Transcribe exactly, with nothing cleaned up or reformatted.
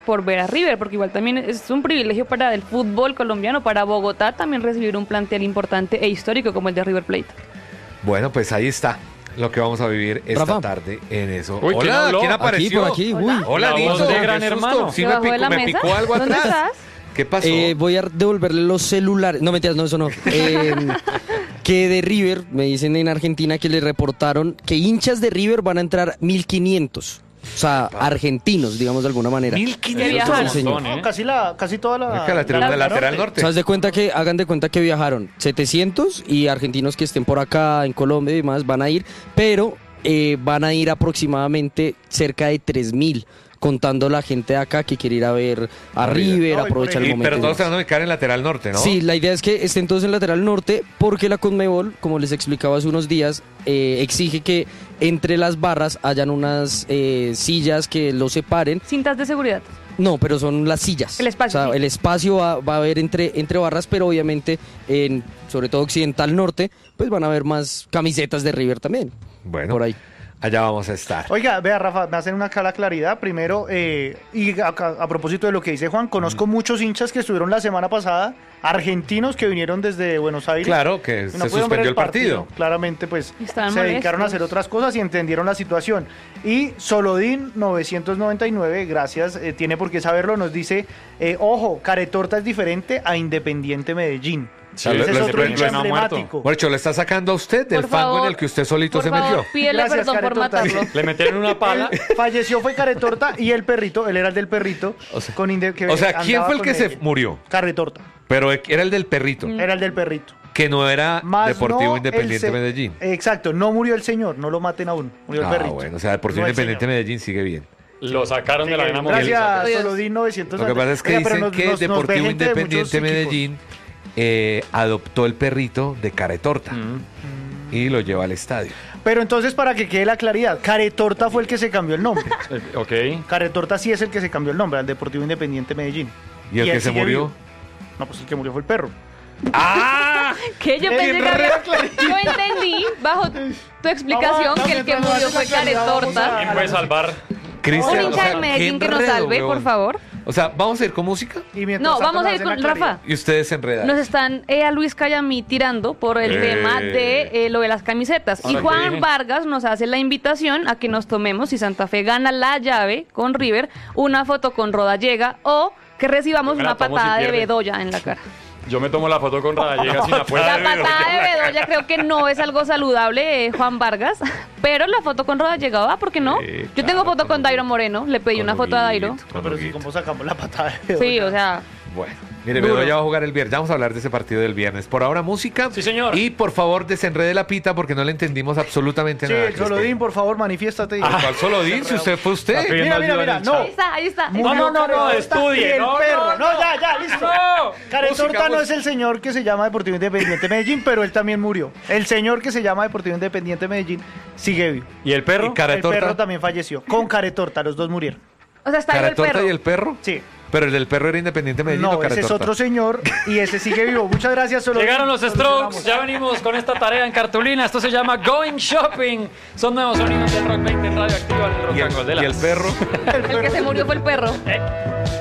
por ver a River, porque igual también es un privilegio para el fútbol colombiano, para Bogotá también recibir un plantel importante e histórico como el de River Plate. Bueno, pues ahí está lo que vamos a vivir esta Rafa. tarde en eso. Uy, ¿quién Hola, habló? ¿quién Aquí, apareció? por aquí. Uy. Hola, La Nilson, voz de qué gran susto. hermano. Sí, me ¿Debajo de picó, la me mesa? picó algo ¿Dónde atrás. estás? ¿Qué pasó? Eh, voy a devolverle los celulares. No, mentiras, no, eso no. Eh, que de River, me dicen en Argentina que le reportaron que hinchas de River van a entrar mil quinientos. O sea, argentinos, digamos de alguna manera. mil Que quinientos. viajaron. Sí, señor. Montón, ¿eh? Casi, la, casi toda la... Es que la tribuna la- lateral O norte. sea, haz de cuenta que, hagan de cuenta que viajaron setecientos y argentinos que estén por acá en Colombia y demás van a ir, pero eh, van a ir aproximadamente cerca de tres mil, contando la gente de acá que quiere ir a ver a River, No, y aprovechar por el Y, momento. pero y todos se demás. van a ubicar en lateral norte, ¿no? Sí, la idea es que estén todos en lateral norte porque la Conmebol, como les explicaba hace unos días, eh, exige que entre las barras hayan unas eh, sillas que los separen. Cintas de seguridad. No, pero son las sillas. El espacio, O sea, sí. el espacio va, va a haber entre, entre barras, pero obviamente en, sobre todo occidental norte, pues van a haber más camisetas de River también. Bueno, Por ahí. allá vamos a estar. Oiga, vea, Rafa, me hacen una clara claridad. Primero, eh, y a, a propósito de lo que dice Juan, conozco muchos hinchas que estuvieron la semana pasada, argentinos que vinieron desde Buenos Aires. Claro que Y se no pudieron ver suspendió el partido. Claramente, pues, Y estaban se dedicaron a molestos. hacer otras cosas y entendieron la situación. Y Solodín novecientos noventa y nueve, gracias, eh, tiene por qué saberlo, nos dice, eh, ojo, Caretorta es diferente a Independiente Medellín. Sí, Ese es lo- otro lo- hincha lo- emblemático. Bueno, le está sacando a usted del Por fango favor, en el que usted solito por se favor, metió. Pídele Gracias, perdón por Caretorta. matarlo. Le metieron una pala. Él falleció fue Caretorta y el perrito, él era el del perrito. O sea- con inde- que O sea, ¿quién andaba fue el con que se Medellín. murió? Caretorta, Pero era el del perrito, era el del perrito. que no era Más Deportivo no Independiente el se- Medellín. Exacto, no murió el señor, no lo maten aún, murió el Ah, perrito. bueno, o sea, Deportivo No el Independiente señor. Medellín sigue bien. Lo sacaron de la arena móvil. Gracias, Dios. Solodín novecientos. Lo que pasa es que Oiga, pero dicen nos- que nos- nos ve Deportivo gente de muchos Independiente equipos. Medellín eh, adoptó el perrito de Caretorta Mm. y lo lleva al estadio. Pero entonces, para que quede la claridad, Caretorta fue el que se cambió el nombre. Eh, Ok. Caretorta sí es el que se cambió el nombre, al Deportivo Independiente Medellín. ¿Y el él que se sigue murió? vivo. No, pues el que murió fue el perro. ¡Ah! Que yo Eh, pensé que había... re- Yo entendí, bajo tu explicación, Vamos, que el que vamos, murió vamos, fue vamos, vamos Caretorta. a- ¿Quién puede salvar? Cristian, Un o hincha sea, de Medellín qué que nos enredo, salve, por weón. favor. O sea, ¿vamos a ir con música? Y mientras No, tanto vamos nos a ir hacen la con claridad. Rafa. Y ustedes se enredan. Nos están eh, a Luis Cayamí tirando por el Eh. tema de eh, lo de las camisetas. Y Ahora Juan que dije. Vargas nos hace la invitación a que nos tomemos, si Santa Fe gana la llave con River, una foto con Rodallega o que recibamos Yo me la una tomo si patada de pierde. Bedoya en la cara. Yo me tomo la foto con Radallega sin apuesta. La patada de Bedoya creo que no es algo saludable, eh, Juan Vargas, pero la foto con Rodallega va, ¿por qué no? Sí, Yo claro, tengo foto con con Dairo Huguito. Moreno, le pedí Con una foto a Dairo. Huguito, No, con pero sí, Huguito. ¿cómo sacamos la patada de Sí, Bedoya? o sea, Bueno, mire, Duro. Bedoya va a jugar el viernes. Ya vamos a hablar de ese partido del viernes. Por ahora, música. Sí, señor. Y por favor, desenrede la pita porque no le entendimos absolutamente Sí, nada. el Solodín, por favor, manifiéstate. ¿Cuál Solodín? Si usted fue usted. Papi, Mira, no mira, ayuda mira, al no. chat. ahí está, ahí está. Murió no, no, no, Caretorta estudie, y el no, perro. no, No, no. ya, ya, listo. No. Caretorta Música, no es música. el señor que se llama Deportivo Independiente Medellín, pero él también murió. El señor que se llama Deportivo Independiente Medellín sigue vivo. ¿Y el perro? Y Cara- El Caretorta. perro también falleció. Con Caretorta, los dos murieron. O sea, está ahí el ¿Caretorta perro. y el perro? Sí. Pero el del perro era Independiente Medellín o No, ese es Caretorta. otro señor y ese sigue vivo. Muchas gracias, Solodín. Llegaron los Strokes, Solucionamos. ya venimos con esta tarea en cartulina. Esto se llama Going Shopping. Son nuevos sonidos del Rock veinte en Radio Activa. El Rock ¿Y and Roll de el, y el las- perro? El que se murió fue el perro.